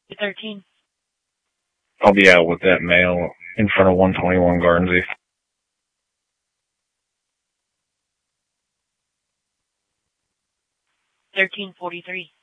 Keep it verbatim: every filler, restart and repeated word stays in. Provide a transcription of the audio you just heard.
thirteen. I'll be out with that male in front of one twenty-one Garnsey. thirteen forty-three.